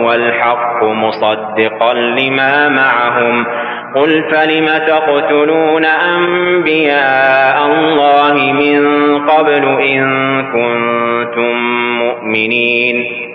هو الحق مصدقا لما معهم قل فلم تقتلون أنبياء الله من قبل إن كنتم مؤمنين